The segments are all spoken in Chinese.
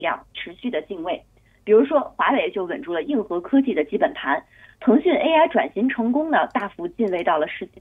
量持续的进位。比如说，华为就稳住了硬核科技的基本盘，腾讯 AI 转型成功呢，大幅进位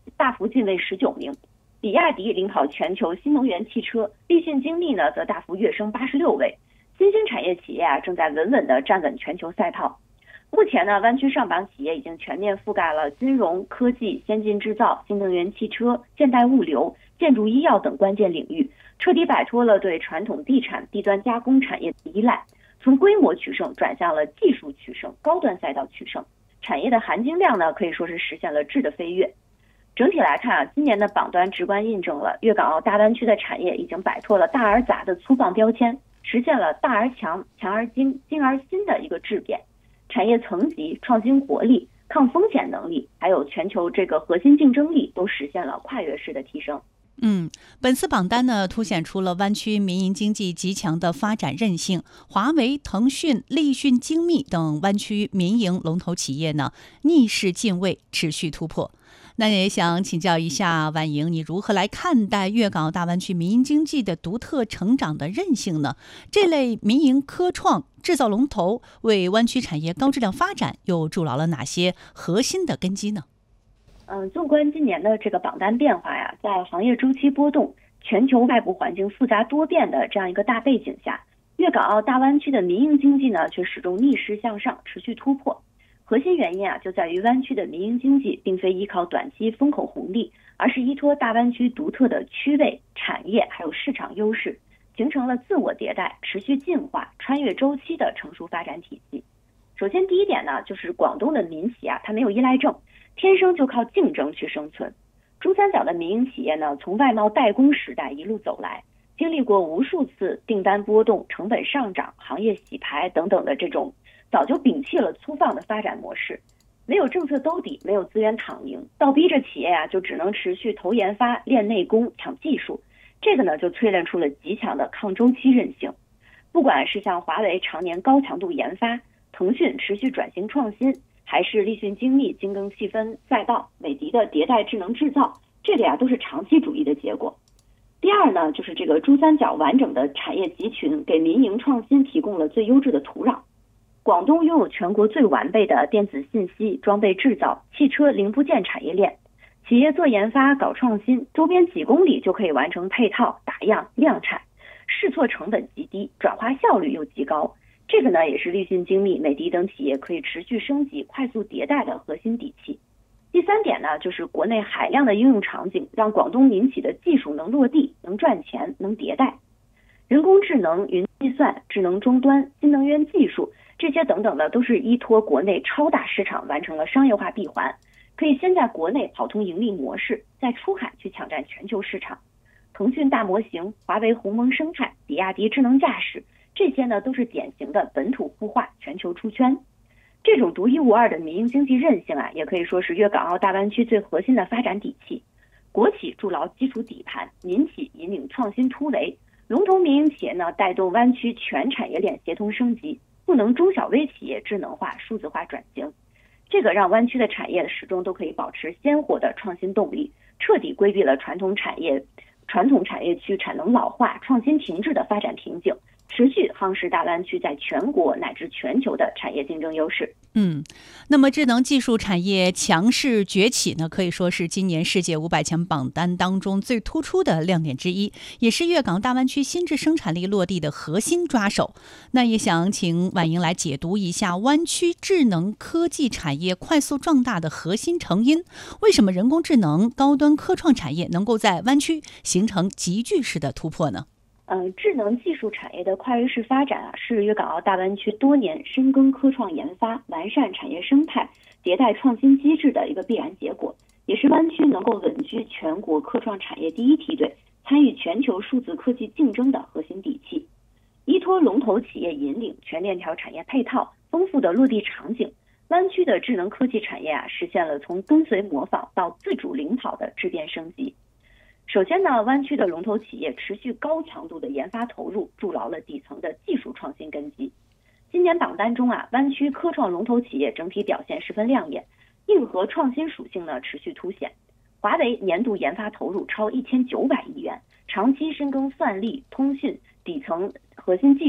19名。比亚迪领跑全球新能源汽车，立讯精密呢则大幅跃升86位。新兴产业企业正在稳稳地站稳全球赛道。目前呢，湾区上榜企业已经全面覆盖了金融、科技、先进制造、新能源汽车、现代物流、建筑医药等关键领域，彻底摆脱了对传统地产、低端加工产业的依赖，从规模取胜转向了技术取胜、高端赛道取胜。产业的含金量呢，可以说是实现了质的飞跃。整体来看今年的榜单直观印证了粤港澳大湾区的产业已经摆脱了大而杂的粗放标签，实现了大而强、强而精、精而新的一个质变。产业层级、创新活力、抗风险能力，还有全球这个核心竞争力都实现了跨越式的提升。 本次榜单呢，凸显出了湾区民营经济极强的发展韧性。华为、腾讯、立讯精密等湾区民营龙头企业呢，逆势进位，持续突破。那也想请教一下婉莹，你如何来看待粤港澳大湾区民营经济的独特成长的韧性呢？这类民营科创制造龙头为湾区产业高质量发展又筑牢了哪些核心的根基呢？ 纵观今年的这个榜单变化呀，在行业周期波动、全球外部环境复杂多变的这样一个大背景下，粤港澳大湾区的民营经济呢却始终逆势向上，持续突破。核心原因就在于湾区的民营经济并非依靠短期风口红利，而是依托大湾区独特的区位、产业还有市场优势，形成了自我迭代、持续进化、穿越周期的成熟发展体系。首先第一点呢，就是广东的民企它没有依赖症，天生就靠竞争去生存。珠三角的民营企业呢，从外贸代工时代一路走来，经历过无数次订单波动、成本上涨、行业洗牌等等的这种，早就摒弃了粗放的发展模式。没有政策兜底，没有资源躺赢，倒逼着企业就只能持续投研发、练内功、抢技术。这个呢，就淬炼出了极强的抗周期韧性。不管是像华为常年高强度研发，腾讯持续转型创新，还是立讯精密精耕细分赛道，美的的迭代智能制造，这个都是长期主义的结果。第二呢，就是这个珠三角完整的产业集群给民营创新提供了最优质的土壤。广东拥有全国最完备的电子信息、装备制造、汽车零部件产业链，企业做研发、搞创新，周边几公里就可以完成配套、打样、量产，试错成本极低，转化效率又极高。这个呢，也是立讯精密、美的等企业可以持续升级、快速迭代的核心底气。第三点呢，就是国内海量的应用场景，让广东民企的技术能落地、能赚钱、能迭代。人工智能、云计算、智能终端、新能源技术，这些等等的都是依托国内超大市场完成了商业化闭环，可以先在国内跑通盈利模式，再出海去抢占全球市场。腾讯大模型、华为鸿蒙生态、比亚迪智能驾驶，这些呢都是典型的本土孵化、全球出圈。这种独一无二的民营经济韧性也可以说是粤港澳大湾区最核心的发展底气。国企筑牢基础底盘，民企引领创新突围，龙头民营企业呢带动湾区全产业链协同升级，赋能中小微企业智能化、数字化转型。这个让湾区的产业始终都可以保持鲜活的创新动力，彻底规避了传统产业区产能老化、创新停滞的发展瓶颈，持续夯实大湾区在全国乃至全球的产业竞争优势。 那么智能技术产业强势崛起呢，可以说是今年世界500强榜单当中最突出的亮点之一，也是粤港大湾区新质生产力落地的核心抓手。那也想请婉莹来解读一下湾区智能科技产业快速壮大的核心成因，为什么人工智能、高端科创产业能够在湾区形成集聚式的突破呢？ 智能技术产业的跨越式发展是粤港澳大湾区多年深耕科创研发、完善产业生态、迭代创新机制的一个必然结果，也是湾区能够稳居全国科创产业第一梯队、参与全球数字科技竞争的核心底气。依托龙头企业引领、全链条产业配套、丰富的落地场景，湾区的智能科技产业实现了从跟随模仿到自主领跑的质变升级。首先呢，湾区的龙头企业持续高强度的研发投入，筑牢了底层的技术创新根基。今年榜单中湾区科创龙头企业整体表现十分亮眼，硬核创新属性呢持续凸显。华为年度研发投入超1900亿元，长期深耕算力、通讯、底层核心技术，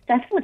在复杂